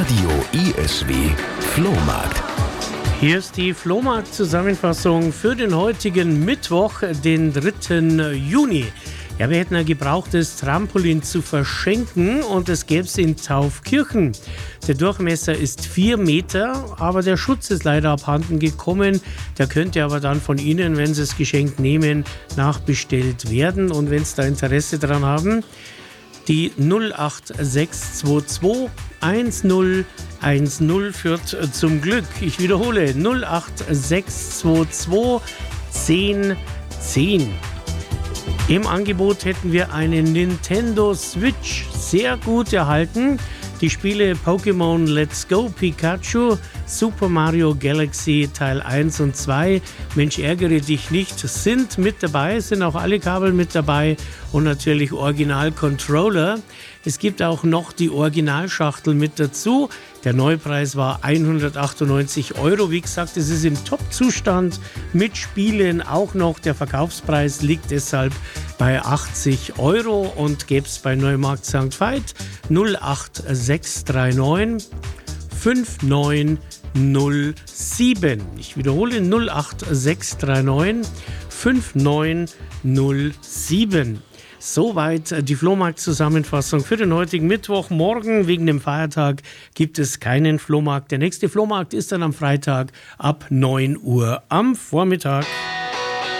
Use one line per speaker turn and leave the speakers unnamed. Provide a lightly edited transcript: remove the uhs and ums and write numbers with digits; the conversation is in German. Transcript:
Radio ISW Flohmarkt.
Hier ist die Flohmarkt-Zusammenfassung für den heutigen Mittwoch, den 3. Juni. Ja, wir hätten ein gebrauchtes Trampolin zu verschenken und es gäbe es in Taufkirchen. Der Durchmesser ist 4 Meter, aber der Schutz ist leider abhanden gekommen. Der könnte aber dann von Ihnen, wenn Sie das Geschenk nehmen, nachbestellt werden. Und wenn Sie da Interesse dran haben, die 08622 1010 führt zum Glück. Ich wiederhole, 08622 1010. Im Angebot hätten wir eine Nintendo Switch, sehr gut erhalten. Die Spiele Pokémon Let's Go Pikachu, Super Mario Galaxy Teil 1 und 2, Mensch ärgere dich nicht, sind mit dabei, sind auch alle Kabel mit dabei und natürlich Original-Controller. Es gibt auch noch die Originalschachtel mit dazu. Der Neupreis war 198 €. Wie gesagt, es ist im Top-Zustand mit Spielen auch noch. Der Verkaufspreis liegt deshalb bei 80 € und gäbe es bei Neumarkt St. Veit 08639 5907. Ich wiederhole 08639 5907. Soweit die Flohmarkt-Zusammenfassung für den heutigen Mittwoch. Morgen wegen dem Feiertag gibt es keinen Flohmarkt. Der nächste Flohmarkt ist dann am Freitag ab 9 Uhr am Vormittag.